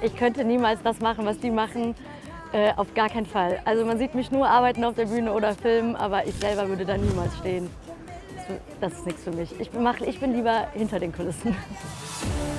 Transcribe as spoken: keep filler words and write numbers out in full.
Ich könnte niemals das machen, was die machen. Äh, auf gar keinen Fall. Also man sieht mich nur arbeiten auf der Bühne oder filmen, aber ich selber würde da niemals stehen. Das ist nichts für mich. Ich, mach, ich bin lieber hinter den Kulissen.